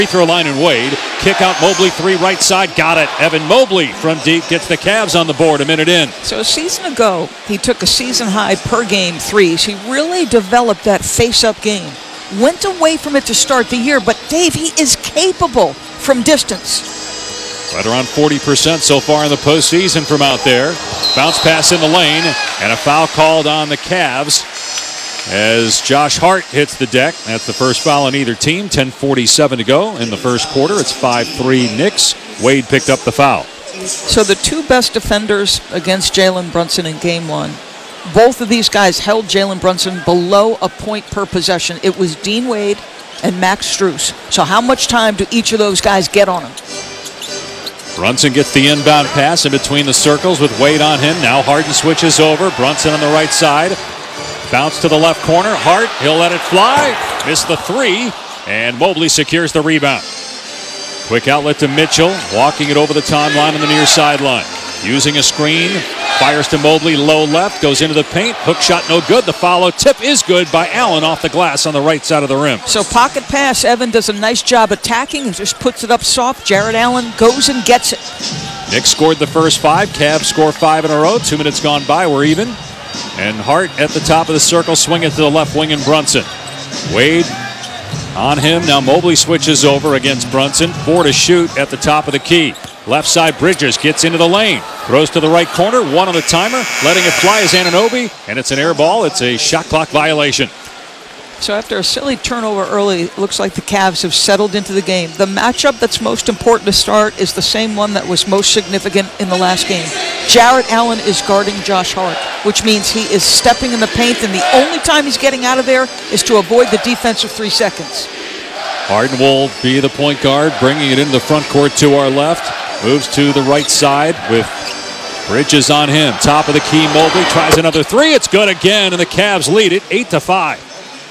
Free throw line and Wade. Kick out Mobley, 3 right side. Got it. Evan Mobley from deep gets the Cavs on the board a minute in. So a season ago, he took a season high per game threes. He really developed that face-up game. Went away from it to start the year, but Dave, he is capable from distance. Right around 40% so far in the postseason from out there. Bounce pass in the lane, and a foul called on the Cavs as Josh Hart hits the deck. That's the first foul on either team. 10:47 to go in the first quarter. It's 5-3 Knicks. Wade picked up the foul. So the two best defenders against Jalen Brunson in game one, both of these guys held Jalen Brunson below a point per possession. It was Dean Wade and Max Strus. So how much time do each of those guys get on him? Brunson gets the inbound pass in between the circles with Wade on him. Now Harden switches over. Brunson on the right side. Bounce to the left corner. Hart, he'll let it fly. Missed the 3, and Mobley secures the rebound. Quick outlet to Mitchell, walking it over the timeline on the near sideline. Using a screen, fires to Mobley, low left, goes into the paint. Hook shot no good. The follow tip is good by Allen off the glass on the right side of the rim. So pocket pass, Evan does a nice job attacking and just puts it up soft. Jarrett Allen goes and gets it. Knicks scored the first 5. Cavs score 5 in a row. 2 minutes gone by, we're even. And Hart at the top of the circle, swing it to the left wing and Brunson. Wade on him. Now Mobley switches over against Brunson. 4 to shoot at the top of the key. Left side, Bridges gets into the lane. Throws to the right corner. 1 on the timer. Letting it fly is Anunoby. And it's an air ball. It's a shot clock violation. So after a silly turnover early, it looks like the Cavs have settled into the game. The matchup that's most important to start is the same one that was most significant in the last game. Jarrett Allen is guarding Josh Hart, which means he is stepping in the paint, and the only time he's getting out of there is to avoid the defensive 3 seconds. Harden will be the point guard, bringing it into the front court to our left. Moves to the right side with Bridges on him. Top of the key, Mobley tries another 3. It's good again, and the Cavs lead it 8-5.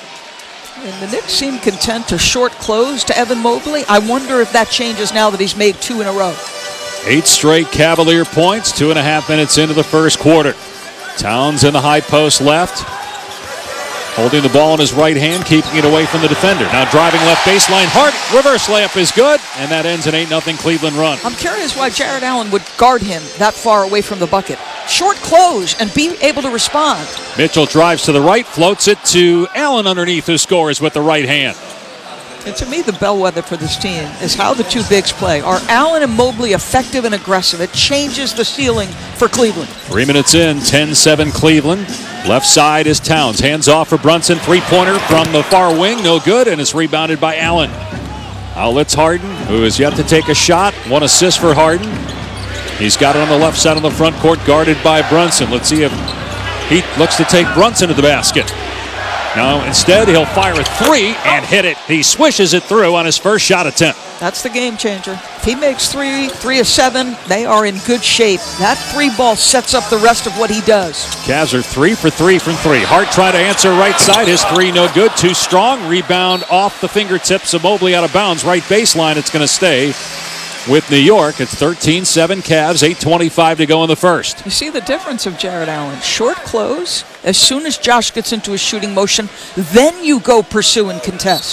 And the Knicks seem content to short close to Evan Mobley. I wonder if that changes now that he's made 2 in a row. 8 straight Cavalier points, 2.5 minutes into the first quarter. Towns in the high post left. Holding the ball in his right hand, keeping it away from the defender. Now driving left baseline. Hart, reverse layup is good, and that ends an 8-0 Cleveland run. I'm curious why Jarrett Allen would guard him that far away from the bucket. Short close and be able to respond. Mitchell drives to the right, floats it to Allen underneath, who scores with the right hand. And to me, the bellwether for this team is how the two bigs play. Are Allen and Mobley effective and aggressive? It changes the ceiling for Cleveland. 3 minutes in, 10-7 Cleveland. Left side is Towns. Hands off for Brunson. 3-pointer from the far wing. No good, and it's rebounded by Allen. Outlets Harden, who is yet to take a shot. 1 assist for Harden. He's got it on the left side of the front court, guarded by Brunson. Let's see if he looks to take Brunson to the basket. No, instead he'll fire a 3 and hit it. He swishes it through on his first shot attempt. That's the game changer. If he makes 3 of 7, they are in good shape. That 3 ball sets up the rest of what he does. Cavs are 3 for 3 from 3. Hart trying to answer right side. His 3 no good. Too strong. Rebound off the fingertips of Mobley out of bounds. Right baseline. It's going to stay with New York. It's 13-7 Cavs, 8:25 to go in the first. You see the difference of Jarrett Allen. Short close. As soon as Josh gets into his shooting motion, then you go pursue and contest.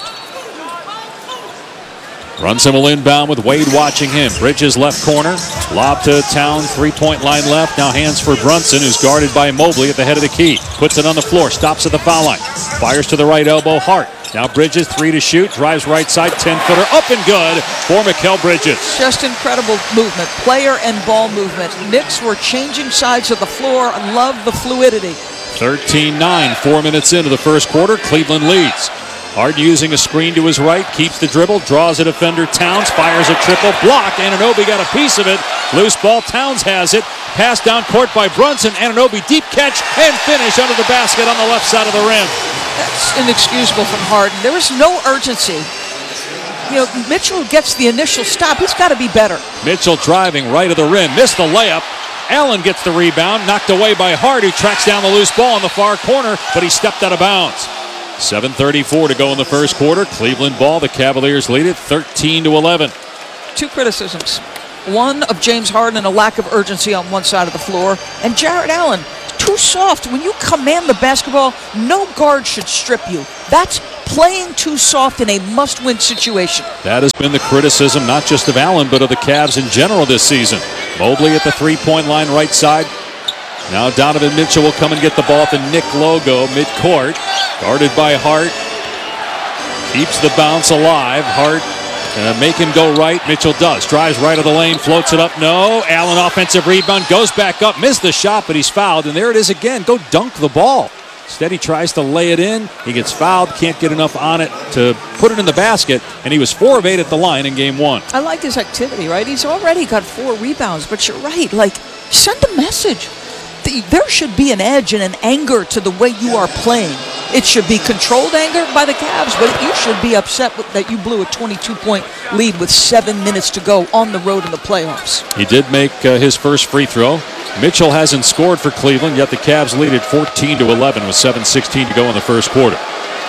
Brunson will inbound with Wade watching him. Bridges left corner. Lob to Towns. 3-point line left. Now hands for Brunson, who's guarded by Mobley at the head of the key. Puts it on the floor. Stops at the foul line. Fires to the right elbow. Hart. Now Bridges, 3 to shoot. Drives right side. 10-footer up and good for Mikal Bridges. Just incredible movement. Player and ball movement. Knicks were changing sides of the floor. I love the fluidity. 13-9. 4 minutes into the first quarter. Cleveland leads. Harden using a screen to his right, keeps the dribble, draws a defender. Towns fires a triple block. Anunoby got a piece of it. Loose ball. Towns has it. Pass down court by Brunson. Anunoby deep catch and finish under the basket on the left side of the rim. That's inexcusable from Harden. There was no urgency. You know, Mitchell gets the initial stop. He's got to be better. Mitchell driving right of the rim. Missed the layup. Allen gets the rebound. Knocked away by Hart, who tracks down the loose ball in the far corner, but he stepped out of bounds. 7:34 to go in the first quarter. Cleveland ball. The Cavaliers lead it 13-11. 2 criticisms. One of James Harden and a lack of urgency on one side of the floor. And Jarrett Allen, too soft. When you command the basketball, no guard should strip you. That's playing too soft in a must-win situation. That has been the criticism, not just of Allen, but of the Cavs in general this season. Mobley at the three-point line right side. Now Donovan Mitchell will come and get the ball to Nick Logo, midcourt. Guarded by Hart. Keeps the bounce alive. Hart make him go right. Mitchell does. Drives right of the lane. Floats it up. No. Allen offensive rebound. Goes back up. Missed the shot, but he's fouled. And there it is again. Go dunk the ball. Instead, he tries to lay it in. He gets fouled. Can't get enough on it to put it in the basket. And he was 4 of 8 at the line in game 1. I like his activity, right? He's already got 4 rebounds. But you're right. Send a message. There should be an edge and an anger to the way you are playing. It should be controlled anger by the Cavs, but you should be upset that you blew a 22-point lead with 7 minutes to go on the road in the playoffs. He did make his first free throw. Mitchell hasn't scored for Cleveland, yet the Cavs lead at 14-11 with 7:16 to go in the first quarter.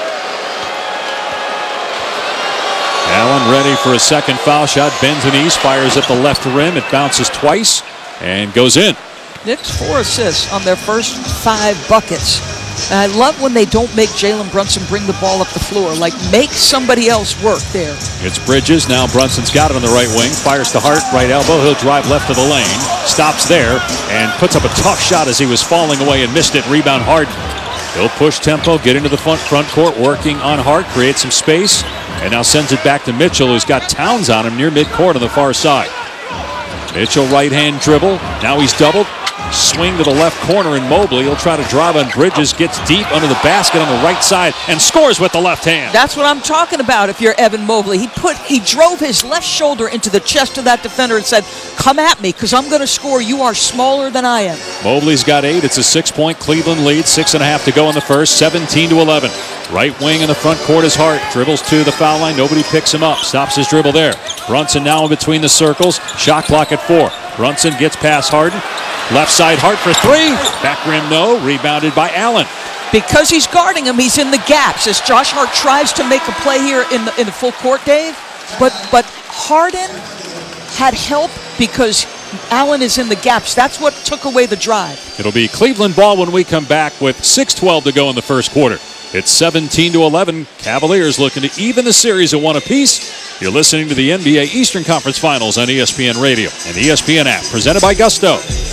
Allen ready for a second foul shot. Bends and east, fires at the left rim. It bounces twice and goes in. Knicks 4 assists on their first 5 buckets. And I love when they don't make Jalen Brunson bring the ball up the floor. Make somebody else work there. It's Bridges. Now Brunson's got it on the right wing. Fires to Hart, right elbow. He'll drive left of the lane. Stops there and puts up a tough shot as he was falling away and missed it. Rebound Harden. He'll push tempo, get into the front court, working on Hart, create some space, and now sends it back to Mitchell, who's got Towns on him near midcourt on the far side. Mitchell right-hand dribble. Now he's doubled. Swing to the left corner, and Mobley will try to drive on Bridges, gets deep under the basket on the right side, and scores with the left hand. That's what I'm talking about if you're Evan Mobley. He drove his left shoulder into the chest of that defender and said, come at me, because I'm going to score. You are smaller than I am. Mobley's got 8. It's a 6-point Cleveland lead. 6.5 to go in the first. 17-11. Right wing in the front court is Hart. Dribbles to the foul line. Nobody picks him up. Stops his dribble there. Brunson now in between the circles. Shot clock at 4. Brunson gets past Harden. Left side Hart for 3. Back rim no. Rebounded by Allen. Because he's guarding him, he's in the gaps. As Josh Hart tries to make a play here in the full court, Dave. But Harden had help because Allen is in the gaps. That's what took away the drive. It'll be Cleveland ball when we come back with 6:12 to go in the first quarter. It's 17-11. Cavaliers looking to even the series at 1 apiece. You're listening to the NBA Eastern Conference Finals on ESPN Radio and the ESPN app, presented by Gusto.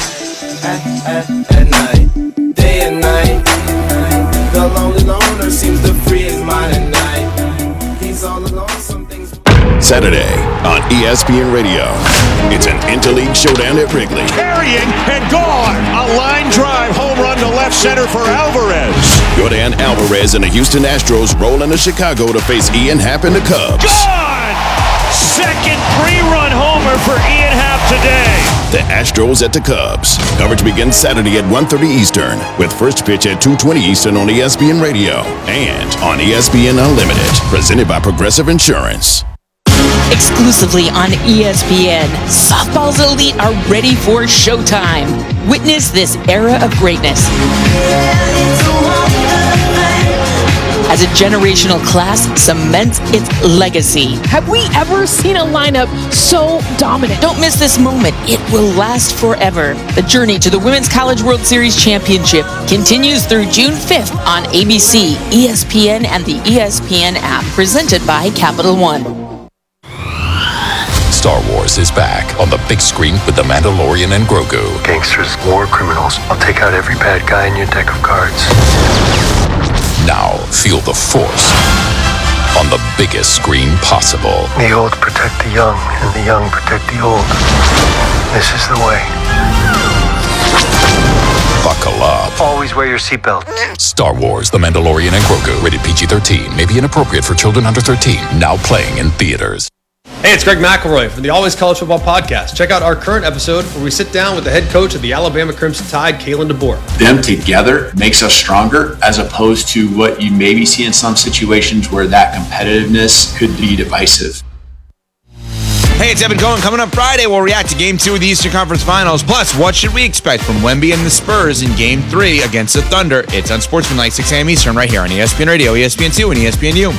At night, day and night, the lonely loner seems to free his mind at night. He's all alone, some things. Saturday on ESPN Radio. It's an interleague showdown at Wrigley. Carrying and gone. A line drive home run to left center for Alvarez. Jordan Alvarez and the Houston Astros roll into Chicago to face Ian Happ and the Cubs. Gone! Second 3-run homer for Ian Happ today. The Astros at the Cubs. Coverage begins Saturday at 1:30 Eastern with first pitch at 2:20 Eastern on ESPN Radio and on ESPN Unlimited, presented by Progressive Insurance. Exclusively on ESPN, softball's elite are ready for showtime. Witness this era of greatness as a generational class cements its legacy. Have we ever seen a lineup so dominant? Don't miss this moment. It will last forever. The journey to the Women's College World Series Championship continues through June 5th on ABC, ESPN, and the ESPN app, presented by Capital One. Star Wars is back on the big screen with The Mandalorian and Grogu. Gangsters, war criminals. I'll take out every bad guy in your deck of cards. Now feel the Force on the biggest screen possible. The old protect the young, and the young protect the old. This is the way. Buckle up. Always wear your seatbelt. Star Wars, The Mandalorian and Grogu. Rated PG-13. May be inappropriate for children under 13. Now playing in theaters. Hey, it's Greg McElroy from the Always College Football Podcast. Check out our current episode where we sit down with the head coach of the Alabama Crimson Tide, Kalen DeBoer. Them together makes us stronger, as opposed to what you maybe see in some situations where that competitiveness could be divisive. Hey, it's Evan Cohen. Coming up Friday, we'll react to Game 2 of the Eastern Conference Finals. Plus, what should we expect from Wemby and the Spurs in Game 3 against the Thunder? It's on Sportsmanlike, 6 a.m. Eastern, right here on ESPN Radio, ESPN2, and ESPNU.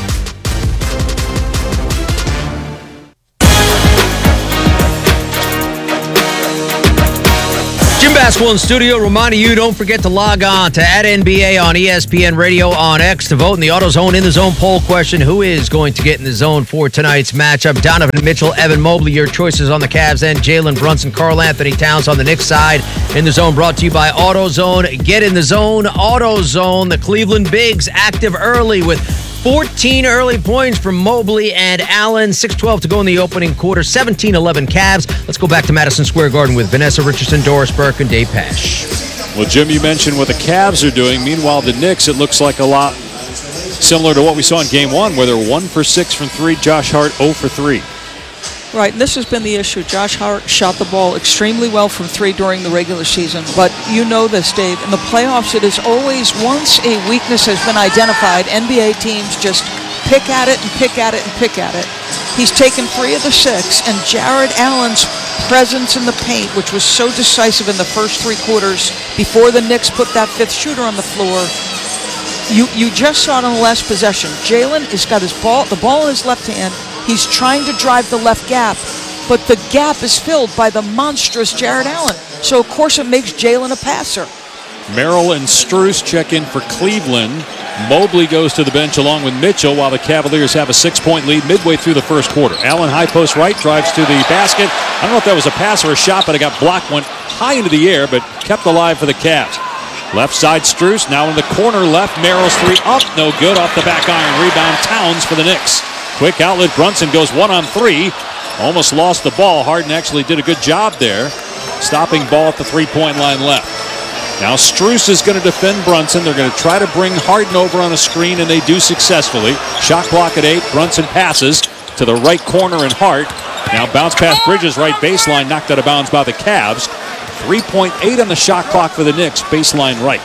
Basketball in studio. Reminding you, don't forget to log on to @NBA on ESPN Radio on X to vote in the AutoZone In the Zone poll question. Who is going to get in the zone for tonight's matchup? Donovan Mitchell, Evan Mobley, your choices on the Cavs end. Jalen Brunson, Karl Anthony Towns on the Knicks side. In the Zone brought to you by AutoZone. Get in the zone. AutoZone. The Cleveland Bigs active early with 14 early points from Mobley and Allen. 6:12 to go in the opening quarter. 17-11 Cavs. Let's go back to Madison Square Garden with Vanessa Richardson, Doris Burke, and Dave Pasch. Well, Jim, you mentioned what the Cavs are doing. Meanwhile, the Knicks, it looks like a lot similar to what we saw in Game 1, where they're 1 for 6 from 3. Josh Hart 0 for 3. Right, and this has been the issue. Josh Hart shot the ball extremely well from 3 during the regular season. But you know this, Dave. In the playoffs, it is always, once a weakness has been identified, NBA teams just pick at it and pick at it and pick at it. He's taken 3 of the 6, and Jared Allen's presence in the paint, which was so decisive in the first 3 quarters before the Knicks put that 5th shooter on the floor, you just saw it on the last possession. Jalen has got the ball in his left hand. He's trying to drive the left gap, but the gap is filled by the monstrous Jared Allen. So, of course, it makes Jalen a passer. Merrill and Strus check in for Cleveland. Mobley goes to the bench along with Mitchell while the Cavaliers have a 6-point lead midway through the first quarter. Allen, high post right, drives to the basket. I don't know if that was a pass or a shot, but it got blocked, went high into the air, but kept alive for the Cavs. Left side Strus, now in the corner left. Merrill's 3 up, no good, off the back iron. Rebound Towns for the Knicks. Quick outlet, Brunson goes 1-on-3. Almost lost the ball. Harden actually did a good job there, stopping ball at the 3-point line left. Now Strus is going to defend Brunson. They're going to try to bring Harden over on a screen, and they do successfully. Shot clock at 8. Brunson passes to the right corner, and Hart now bounce past Bridges, right baseline, knocked out of bounds by the Cavs. 3.8 on the shot clock for the Knicks, baseline right.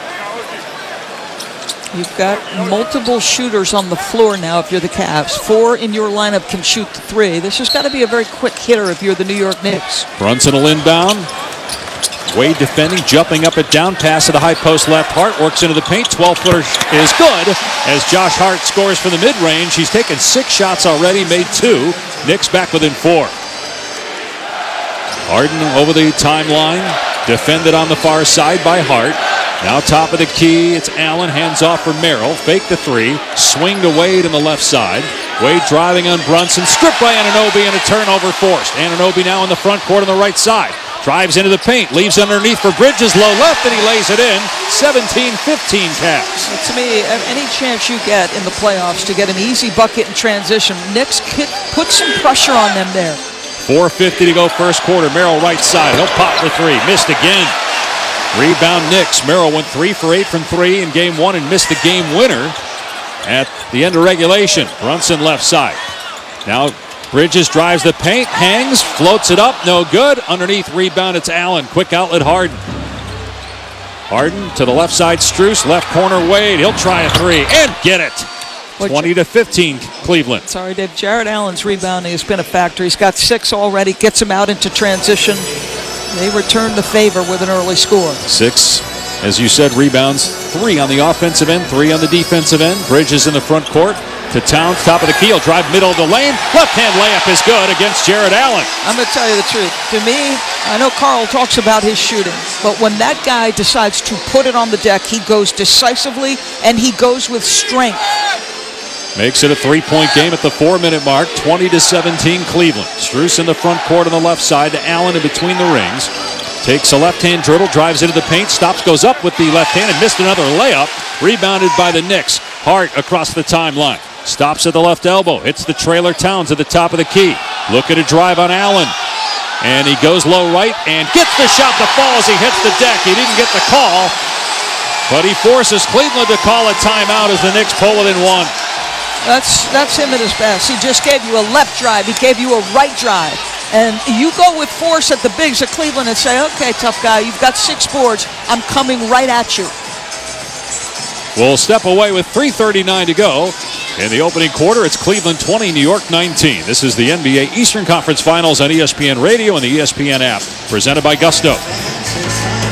You've got multiple shooters on the floor now if you're the Cavs. 4 in your lineup can shoot the 3. This has got to be a very quick hitter if you're the New York Knicks. Brunson will inbound. Wade defending, jumping up and down, pass to the high post left. Hart works into the paint. 12-footer is good as Josh Hart scores from the mid-range. He's taken 6 shots already, made 2. Knicks back within 4. Harden over the timeline, defended on the far side by Hart. Now top of the key, it's Allen, hands off for Merrill. Fake the 3, swing to Wade on the left side. Wade driving on Brunson, stripped by Anunoby, and a turnover forced. Anunoby now in the front court on the right side. Drives into the paint, leaves underneath for Bridges, low left, and he lays it in. 17-15 Cavs. To me, any chance you get in the playoffs to get an easy bucket in transition, Knicks put some pressure on them there. 4:50 to go first quarter. Merrill right side, he'll pop for 3, missed again. Rebound Knicks. Merrill went 3 for 8 from 3 in Game 1 and missed the game winner at the end of regulation. Brunson left side. Now Bridges drives the paint, hangs, floats it up, no good. Underneath rebound, it's Allen. Quick outlet, Harden. Harden to the left side, Strus. Left corner, Wade. He'll try a 3 and get it. 20-15 Cleveland. Sorry, Dave. Jared Allen's rebounding has been a factor. He's got 6 already, gets him out into transition. They return the favor with an early score. 6, as you said, rebounds. 3 on the offensive end, 3 on the defensive end. Bridges in the front court to Towns, top of the key. He'll drive middle of the lane. Left-hand layup is good against Jared Allen. I'm going to tell you the truth. To me, I know Carl talks about his shooting, but when that guy decides to put it on the deck, he goes decisively and he goes with strength. Makes it a 3-point game at the 4-minute mark, 20-17 Cleveland. Strus in the front court on the left side to Allen in between the rings. Takes a left-hand dribble, drives into the paint, stops, goes up with the left hand and missed another layup. Rebounded by the Knicks. Hart across the timeline. Stops at the left elbow. Hits the trailer Towns at the top of the key. Look at a drive on Allen. And he goes low right and gets the shot to fall as he hits the deck. He didn't get the call, but he forces Cleveland to call a timeout as the Knicks pull it in 1. That's him at his best. He just gave you a left drive. He gave you a right drive. And you go with force at the bigs of Cleveland and say, okay, tough guy, you've got 6 boards. I'm coming right at you. We'll step away with 3:39 to go. In the opening quarter, it's Cleveland 20, New York 19. This is the NBA Eastern Conference Finals on ESPN Radio and the ESPN app. Presented by Gusto.